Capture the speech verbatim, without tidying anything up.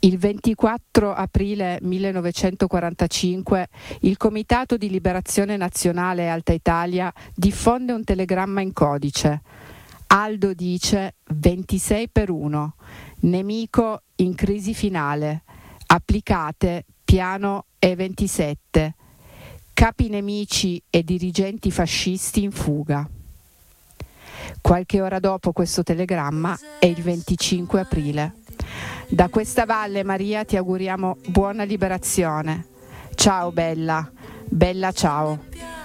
Il ventiquattro aprile millenovecentoquarantacinque il Comitato di Liberazione Nazionale Alta Italia diffonde un telegramma in codice. Aldo dice ventisei per uno, nemico in crisi finale, applicate piano E ventisette, capi nemici e dirigenti fascisti in fuga. Qualche ora dopo questo telegramma è il venticinque aprile. Da questa valle, Maria, ti auguriamo buona liberazione. Ciao bella, bella ciao.